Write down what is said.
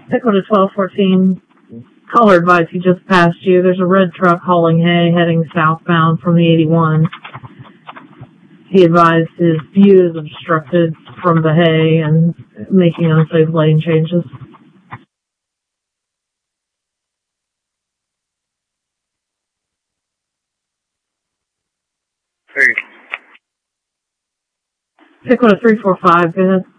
Pickwood 1214, caller advice, he just passed you. There's a red truck hauling hay heading southbound from the 81. He advised his view is obstructed from the hay and making unsafe lane changes. Hey. Pickwood 345, go ahead.